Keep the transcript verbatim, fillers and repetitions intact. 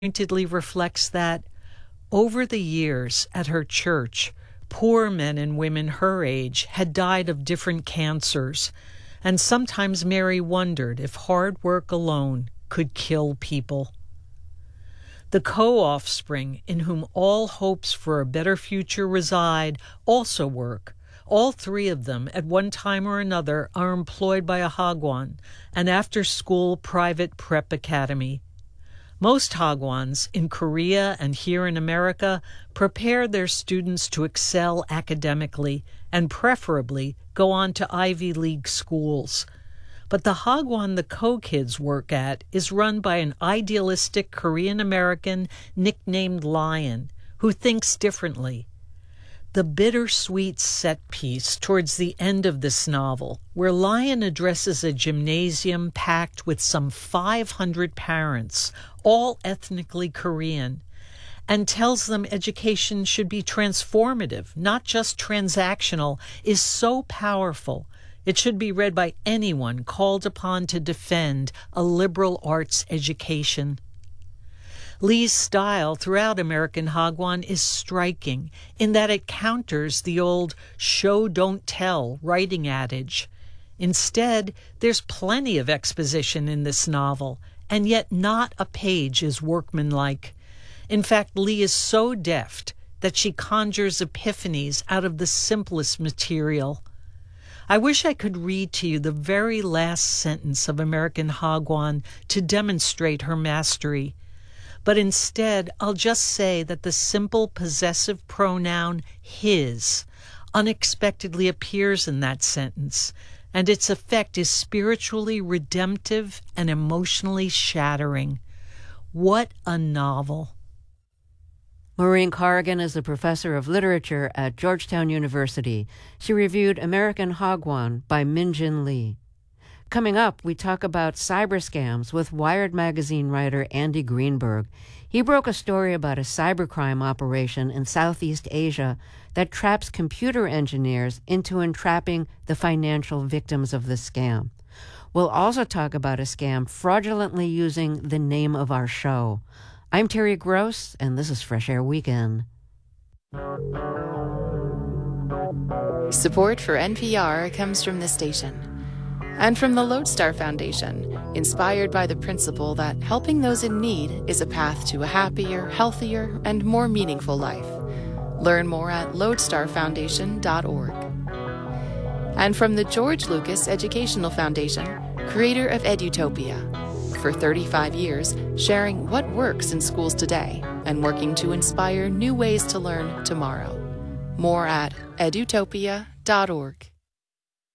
pointedly reflects that over the years at her church, poor men and women her age had died of different cancers, and sometimes Mary wondered if hard work alone could kill people. The co-offspring, in whom all hopes for a better future reside, also work. All three of them, at one time or another, are employed by a Hagwon, an after-school private prep academy. Most Hagwons in Korea and here in America prepare their students to excel academically and preferably go on to Ivy League schools. But the Hagwon the co-kids work at is run by an idealistic Korean-American nicknamed Lion, who thinks differently. The bittersweet set piece towards the end of this novel, where Lion addresses a gymnasium packed with some five hundred parents, all ethnically Korean, and tells them education should be transformative, not just transactional, is so powerful. It should be read by anyone called upon to defend a liberal arts education. Lee's style throughout American Hagwon is striking in that it counters the old show don't tell writing adage. Instead, there's plenty of exposition in this novel, and yet not a page is workmanlike. In fact, Lee is so deft that she conjures epiphanies out of the simplest material. I wish I could read to you the very last sentence of American Hagwon to demonstrate her mastery. But instead, I'll just say that the simple possessive pronoun his unexpectedly appears in that sentence, and its effect is spiritually redemptive and emotionally shattering. What a novel! Maureen Corrigan is a professor of literature at Georgetown University. She reviewed American Hagwon by Min-Jin Lee. Coming up, we talk about cyber scams with Wired magazine writer Andy Greenberg. He broke a story about a cybercrime operation in Southeast Asia that traps computer engineers into entrapping the financial victims of the scam. We'll also talk about a scam fraudulently using the name of our show. I'm Terry Gross, and this is Fresh Air Weekend. Support for N P R comes from this station and from the Lodestar Foundation, inspired by the principle that helping those in need is a path to a happier, healthier, and more meaningful life. Learn more at lodestar foundation dot org. And from the George Lucas Educational Foundation, creator of Edutopia. For thirty-five years, sharing what works in schools today and working to inspire new ways to learn tomorrow. More at edutopia dot org.